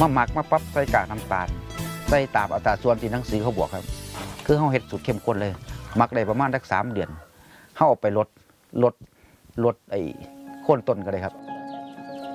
มาหมักมาปั๊บใส่กากน้ำตาลใส่ตามอัตราส่วนที่หนังสือเขาบอกครับคือเขาเฮ็ดสูตรเข้มข้นเลยหมักได้ประมาณสัก3 เดือนเขาเอาไปลดไอ้โค่นต้นก็ได้ครับ